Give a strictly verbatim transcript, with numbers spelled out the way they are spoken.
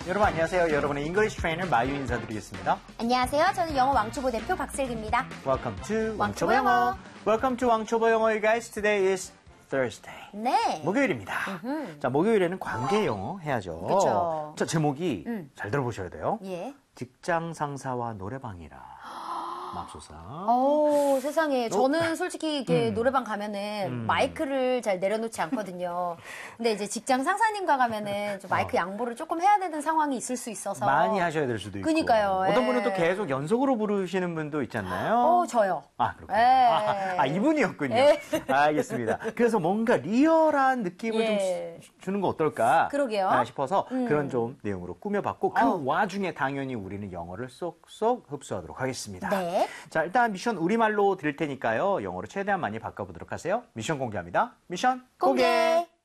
여러분 안녕하세요. 여러분의 잉글리시 트레이너 마유 인사드리겠습니다. 안녕하세요. 저는 영어 왕초보 대표 박슬기입니다. Welcome to 왕초보 왕초보 영어. 영어. Welcome to 왕초보 영어. You guys, today is Thursday. 네. 목요일입니다. 음흠. 자, 목요일에는 관계 영어 해야죠. 그쵸. 자, 제목이 음. 잘 들어보셔야 돼요. 예. 직장 상사와 노래방이라. 맙소사. 오, 세상에. 저는 솔직히 이렇게 음. 노래방 가면은 음. 마이크를 잘 내려놓지 않거든요. 근데 이제 직장 상사님과 가면은 좀 마이크 어. 양보를 조금 해야 되는 상황이 있을 수 있어서. 많이 하셔야 될 수도 있고. 그니까요. 어떤 예. 분은 또 계속 연속으로 부르시는 분도 있잖아요. 어, 저요. 아, 그렇군요. 예. 아, 아, 이분이었군요. 예. 알겠습니다. 그래서 뭔가 리얼한 느낌을 예. 좀 주는 거 어떨까 그러게요. 아, 싶어서 음. 그런 좀 내용으로 꾸며봤고 그 어. 와중에 당연히 우리는 영어를 쏙쏙 흡수하도록 하겠습니다. 네. 자, 일단 미션 우리말로 드릴 테니까요. 영어로 최대한 많이 바꿔보도록 하세요. 미션 공개합니다. 미션 공개! 공개.